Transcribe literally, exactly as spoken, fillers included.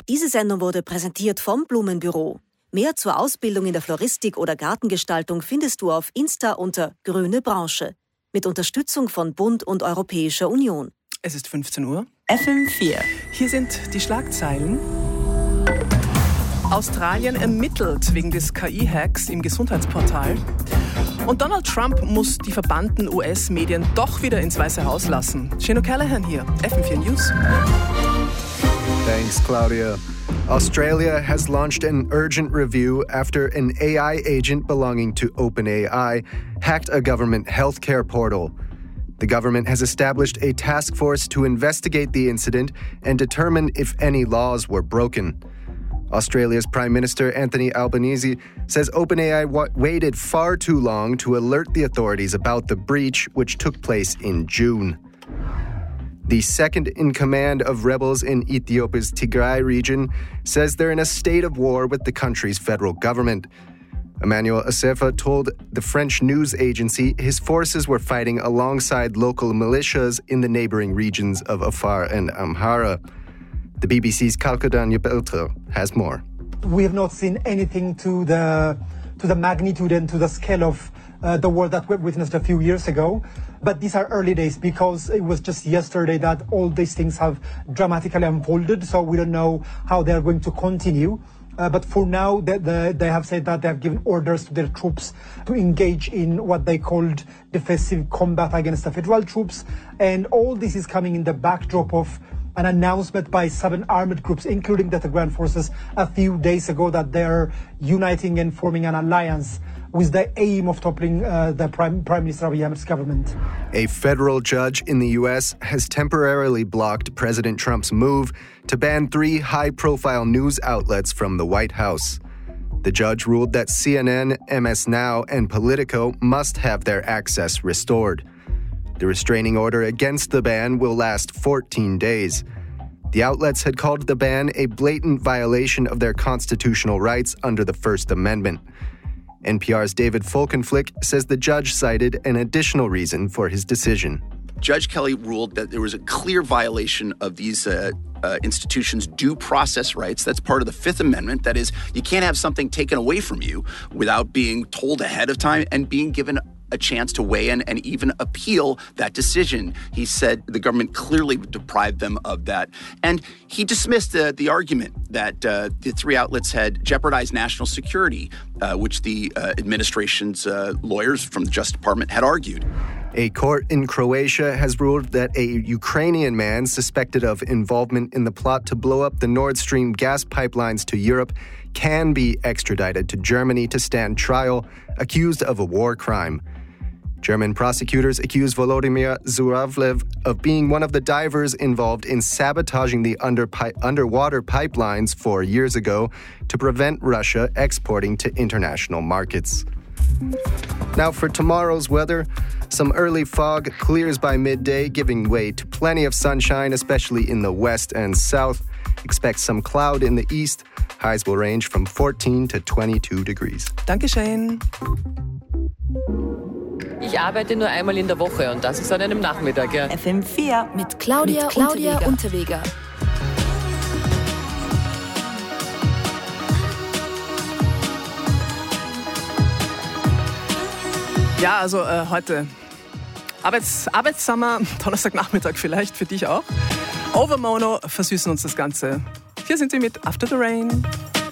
Diese Sendung wurde präsentiert vom Blumenbüro. Mehr zur Ausbildung in der Floristik oder Gartengestaltung findest du auf Insta unter Grüne Branche. Mit Unterstützung von Bund und Europäischer Union. Es ist fünfzehn Uhr. F M vier. Hier sind die Schlagzeilen. Australien ermittelt wegen des K I-Hacks im Gesundheitsportal. Und Donald Trump muss die verbannten U S-Medien doch wieder ins Weiße Haus lassen. Shane O'Callaghan hier, F M vier News. Thanks, Claudia. Australia has launched an urgent review after an A I agent belonging to OpenAI hacked a government healthcare portal. The government has established a task force to investigate the incident and determine if any laws were broken. Australia's Prime Minister Anthony Albanese says OpenAI wa- waited far too long to alert the authorities about the breach, which took place in June. The second-in-command of rebels in Ethiopia's Tigray region says they're in a state of war with the country's federal government. Emmanuel Assefa told the French news agency his forces were fighting alongside local militias in the neighboring regions of Afar and Amhara. The B B C's Kalkadanya Beltre has more. We have not seen anything to the to the magnitude and to the scale of uh, the war that we witnessed a few years ago. But these are early days because it was just yesterday that all these things have dramatically unfolded. So we don't know how they're going to continue. Uh, but for now, they, they, they have said that they have given orders to their troops to engage in what they called defensive combat against the federal troops. And all this is coming in the backdrop of an announcement by seven armed groups, including the Tigray forces, a few days ago that they're uniting and forming an alliance with the aim of toppling uh, the Prime, Prime Minister Abiy Ahmed's government. A federal judge in the U S has temporarily blocked President Trump's move to ban three high-profile news outlets from the White House. The judge ruled that C N N, M S Now, and Politico must have their access restored. The restraining order against the ban will last fourteen days. The outlets had called the ban a blatant violation of their constitutional rights under the First Amendment. N P R's David Folkenflik says the judge cited an additional reason for his decision. Judge Kelly ruled that there was a clear violation of these uh, uh, institutions' due process rights. That's part of the Fifth Amendment. That is, you can't have something taken away from you without being told ahead of time and being given a chance to weigh in and even appeal that decision. He said the government clearly deprived them of that. And he dismissed uh, the argument that uh, the three outlets had jeopardized national security, uh, which the uh, administration's uh, lawyers from the Justice Department had argued. A court in Croatia has ruled that a Ukrainian man suspected of involvement in the plot to blow up the Nord Stream gas pipelines to Europe can be extradited to Germany to stand trial, accused of a war crime. German prosecutors accuse Volodymyr Zuravlev of being one of the divers involved in sabotaging the under pi- underwater pipelines four years ago to prevent Russia exporting to international markets. Now for tomorrow's weather, some early fog clears by midday, giving way to plenty of sunshine, especially in the west and south. Expect some cloud in the east. Highs will range from fourteen to twenty-two degrees. Dankeschön. Ich arbeite nur einmal in der Woche und das ist an einem Nachmittag. Ja. F M vier mit Claudia, mit Claudia Unterweger. Unterweger. Ja, also äh, heute Arbeits- Arbeitssammer, Donnerstagnachmittag vielleicht, für dich auch. Overmono versüßen uns das Ganze. Hier sind sie mit After the Rain.